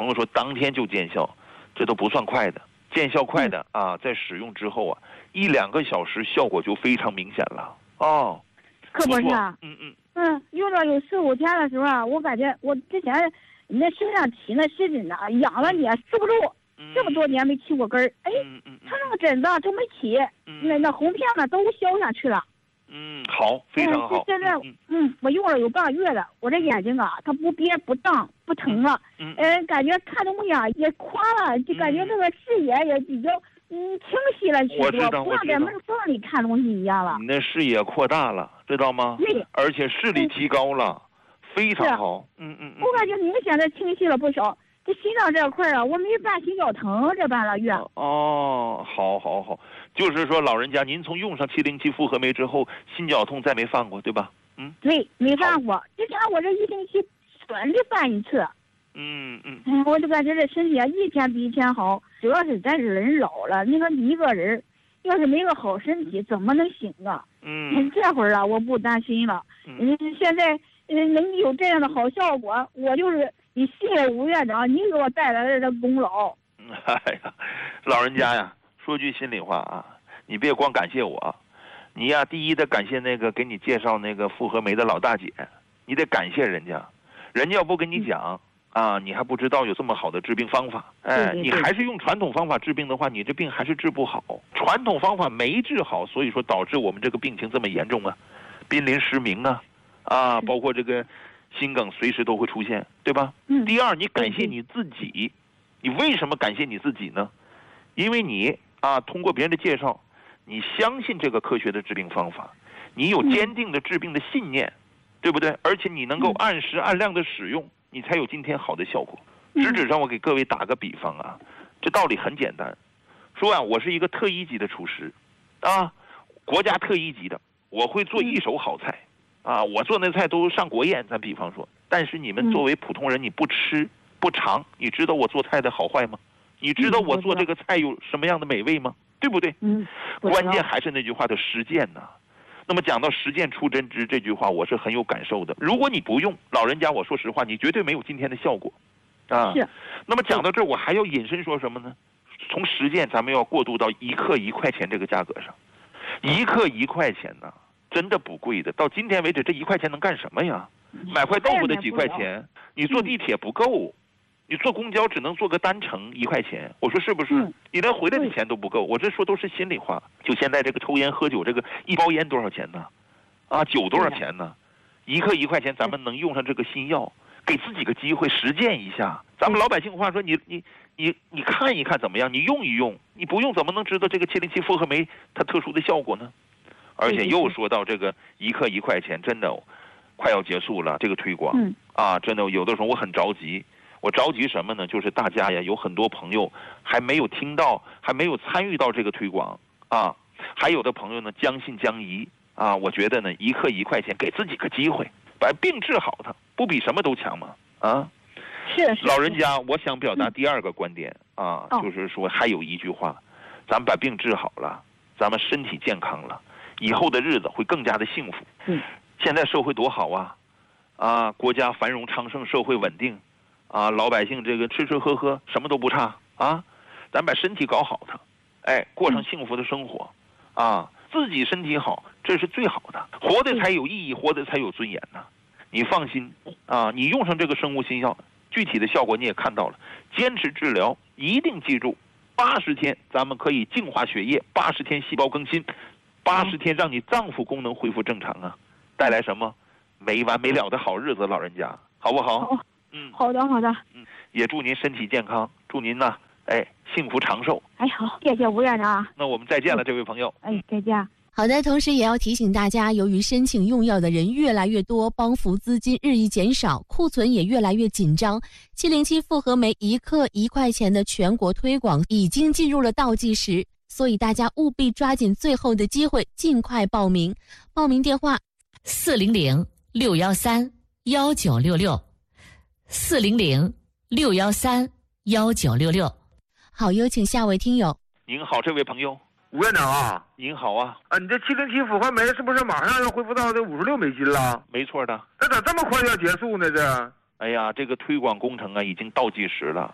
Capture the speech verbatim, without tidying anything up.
朋友说当天就见效，这都不算快的。见效快的啊，在使用之后啊，一两个小时效果就非常明显了。哦， 可不是啊， 嗯嗯嗯，用了有四五天的时候啊，我感觉我之前你那身上起那湿疹呐，痒了你受不住， 嗯、 这么多年没起过根儿，哎， 嗯嗯、 它那个疹子都没起， 嗯、 那那红片呢都消下去了。 嗯，好，非常好。 现在嗯, 嗯，我用了有半个月了，我这眼睛啊，它不憋不胀不疼了， 嗯， 呃，感觉看东西啊也宽了，就感觉这个视野也比较嗯清晰了许多，不像在门缝里看东西一样了。 你那视野扩大了，知道吗？ 对， 而且视力提高了，嗯、非常好。 嗯嗯嗯，我感觉明显的清晰了不少。这心脏这块啊，我没办心绞疼这半个月。 哦，好，好，好，就是说老人家，您从用上七零七复合酶之后，心绞痛再没犯过，对吧？嗯， 对，没犯过。之前我这一星期准的犯一次。 嗯嗯。 嗯，我就感觉这身体啊，一天比一天好。主要是咱人老了，你说你一个人，要是没个好身体，怎么能行啊？ 嗯， 这会儿啊，我不担心了。嗯，现在嗯能有这样的好效果，我就是你谢谢吴院长，你给我带来的这功劳。 哎呀，老人家呀，说句心里话啊，你别光感谢我，你呀，第一得感谢那个给你介绍那个复合酶的老大姐，你得感谢人家，人家要不跟你讲。啊，你还不知道有这么好的治病方法，哎，你还是用传统方法治病的话，你这病还是治不好。传统方法没治好，所以说导致我们这个病情这么严重啊，濒临失明啊，啊，包括这个心梗随时都会出现，对吧？ 嗯。 第二，你感谢你自己，你为什么感谢你自己呢？因为你啊，通过别人的介绍，你相信这个科学的治病方法，你有坚定的治病的信念，对不对？而且你能够按时按量的使用。你才有今天好的效果。实质上，我给各位打个比方啊，这道理很简单。说啊，我是一个特一级的厨师，啊，国家特一级的，我会做一手好菜，啊，我做那菜都上国宴。咱比方说，但是你们作为普通人，你不吃不尝，你知道我做菜的好坏吗？你知道我做这个菜有什么样的美味吗？对不对？ 嗯。 关键还是那句话的实践呢。那么讲到实践出真知这句话，我是很有感受的。如果你不用，老人家，我说实话，你绝对没有今天的效果，啊。 是。 那么讲到这儿，我还要引申说什么呢？从实践，咱们要过渡到一克一块钱这个价格上。一克一块钱呢，真的不贵的。到今天为止，这一块钱能干什么呀？买块豆腐的几块钱，你坐地铁不够。你坐公交只能坐个单程一块钱，我说是不是？ 嗯、 你连回来的钱都不够。我这说都是心里话。就现在这个抽烟喝酒，这个一包烟多少钱呢？啊，酒多少钱呢？一克一块钱，咱们能用上这个新药，给自己个机会实践一下。咱们老百姓话说，你你你你看一看怎么样？你用一用，你不用怎么能知道这个七零七复合酶它特殊的效果呢？而且又说到这个一克一块钱，真的快要结束了这个推广、 嗯、 啊，真的有的时候我很着急。我着急什么呢？就是大家呀，有很多朋友还没有听到，还没有参与到这个推广啊。还有的朋友呢，将信将疑啊。我觉得呢，一克一块钱，给自己个机会，把病治好它，不比什么都强吗？啊， 是是。 老人家，我想表达第二个观点、嗯、啊， 哦、 就是说还有一句话，咱们把病治好了，咱们身体健康了，以后的日子会更加的幸福。 嗯。 现在社会多好啊，啊，国家繁荣昌盛，社会稳定。啊，老百姓这个吃吃喝喝什么都不差啊，咱把身体搞好它，哎，过上幸福的生活，啊，自己身体好，这是最好的，活得才有意义，活得才有尊严呢。你放心啊，你用上这个生物新药，具体的效果你也看到了，坚持治疗，一定记住，八十天咱们可以净化血液，八十天细胞更新，八十天让你脏腑功能恢复正常啊，带来什么没完没了的好日子，老人家，好不好？ 好嗯，好的好的， 嗯，也祝您身体健康，祝您呢，哎，幸福长寿。 哎，好，谢谢吴院长。 那我们再见了，这位朋友。 哎，再见。 好的，同时也要提醒大家，由于申请用药的人越来越多，帮扶资金日益减少，库存也越来越紧张，七零七复合酶一克一块钱的全国推广已经进入了倒计时，所以大家务必抓紧最后的机会，尽快报名。报名电话： 四零零六幺三幺九六六。四零零六幺三幺九六六。 好，有请下位听友。 您好，这位朋友。 吴院长啊， 您好啊。 啊，你这七零七复合酶是不是马上要恢复到这五十六美金了？ 没错的。 这咋这么快就要结束呢？这？ 哎呀，这个推广工程啊，已经倒计时了。